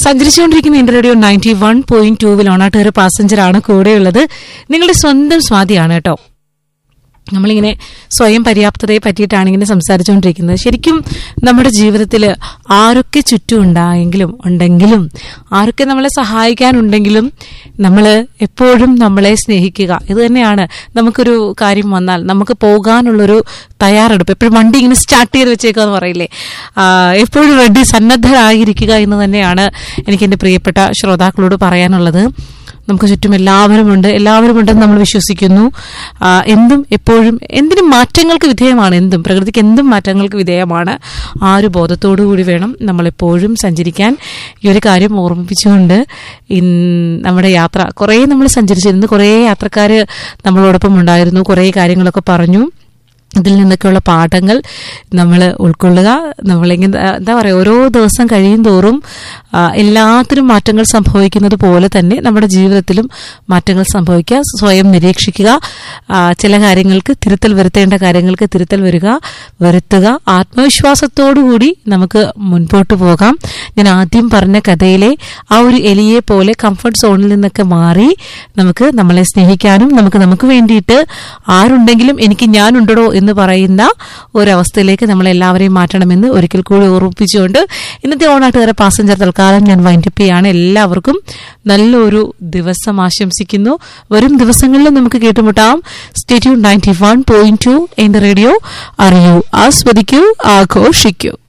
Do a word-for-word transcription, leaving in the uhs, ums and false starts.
സഞ്ചരിച്ചുകൊണ്ടിരിക്കുന്ന India radio ninety one point ടൂവിൽ ഓണാട്ടുകാർ പാസഞ്ചറാണ് കൂടെയുള്ളത്. നിങ്ങളുടെ സ്വന്തം സ്വാതിയാണ് കേട്ടോ. നമ്മളിങ്ങനെ സ്വയം പര്യാപ്തതയെ പറ്റിയിട്ടാണ് ഇങ്ങനെ സംസാരിച്ചുകൊണ്ടിരിക്കുന്നത്. ശരിക്കും നമ്മുടെ ജീവിതത്തിൽ ആരൊക്കെ ചുറ്റും ഉണ്ടായെങ്കിലും ഉണ്ടെങ്കിലും ആരൊക്കെ നമ്മളെ സഹായിക്കാനുണ്ടെങ്കിലും നമ്മൾ എപ്പോഴും നമ്മളെ സ്നേഹിക്കുക. ഇത് തന്നെയാണ് നമുക്കൊരു കാര്യം വന്നാൽ നമുക്ക് പോകാനുള്ളൊരു തയ്യാറെടുപ്പ്. എപ്പോഴും വണ്ടി ഇങ്ങനെ സ്റ്റാർട്ട് ചെയ്ത് വെച്ചേക്കുക എന്ന് പറയില്ലേ, എപ്പോഴും റെഡി സന്നദ്ധരായിരിക്കുക എന്ന് തന്നെയാണ് എനിക്ക് എൻ്റെ പ്രിയപ്പെട്ട ശ്രോതാക്കളോട് പറയാനുള്ളത്. നമുക്ക് ചുറ്റും എല്ലാവരും ഉണ്ട്, എല്ലാവരും ഉണ്ടെന്ന് നമ്മൾ വിശ്വസിക്കുന്നു. എന്തും എപ്പോഴും എന്തിനും മാറ്റങ്ങൾക്ക് വിധേയമാണ്. എന്തും പ്രകൃതിക്ക് എന്തും മാറ്റങ്ങൾക്ക് വിധേയമാണ്. ആ ഒരു ബോധത്തോടു കൂടി വേണം നമ്മളെപ്പോഴും സഞ്ചരിക്കാൻ. ഈ ഒരു കാര്യം ഓർമ്മിപ്പിച്ചുകൊണ്ട് നമ്മുടെ യാത്ര കുറേ നമ്മൾ സഞ്ചരിച്ചിരുന്നു. കുറേ യാത്രക്കാർ നമ്മളോടൊപ്പം ഉണ്ടായിരുന്നു, കുറേ കാര്യങ്ങളൊക്കെ പറഞ്ഞു. ഇതിൽ നിന്നൊക്കെയുള്ള പാഠങ്ങൾ നമ്മൾ ഉൾക്കൊള്ളുക. നമ്മളിങ്ങനെ എന്താ പറയുക, ഓരോ ദിവസം കഴിയും തോറും എല്ലാത്തിനും മാറ്റങ്ങൾ സംഭവിക്കുന്നത് പോലെ തന്നെ നമ്മുടെ ജീവിതത്തിലും മാറ്റങ്ങൾ സംഭവിക്കുക. സ്വയം നിരീക്ഷിക്കുക. ചില കാര്യങ്ങൾക്ക് തിരുത്തൽ വരുത്തേണ്ട കാര്യങ്ങൾക്ക് തിരുത്തൽ വരിക വരുത്തുക. ആത്മവിശ്വാസത്തോടുകൂടി നമുക്ക് മുൻപോട്ട് പോകാം. ഞാൻ ആദ്യം പറഞ്ഞ കഥയിലെ ആ ഒരു എലിയെ പോലെ കംഫർട്ട് സോണിൽ നിന്നൊക്കെ മാറി നമുക്ക് നമ്മളെ സ്നേഹിക്കാനും നമുക്ക് നമുക്ക് വേണ്ടിയിട്ട് ആരുണ്ടെങ്കിലും എനിക്ക് ഞാനുണ്ടോ എന്ന് പറയുന്ന ഒരവസ്ഥയിലേക്ക് നമ്മളെല്ലാവരെയും മാറ്റണമെന്ന് ഒരിക്കൽ കൂടി ഓർമ്മിപ്പിച്ചുകൊണ്ട് ഇന്നത്തെ ഓണാട്ടുകാര പാസഞ്ചർ തൽക്കാലം ഞാൻ വൈൻഡപ്പ് ചെയ്യാണ്. എല്ലാവർക്കും നല്ലൊരു ദിവസം ആശംസിക്കുന്നു. വരും ദിവസങ്ങളിലും നമുക്ക് കേട്ടുമുട്ടാം. Stay tune ninety one point two എന്റെ റേഡിയോ. അറിയൂ, ആസ്വദിക്കൂ, ആഘോഷിക്കൂ.